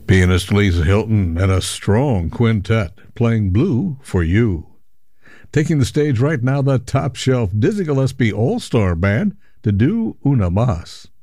Pianist Lisa Hilton and a strong quintet playing Blue for You. Taking the stage right now, the top shelf Dizzy Gillespie All-Star Band to do Una Mas.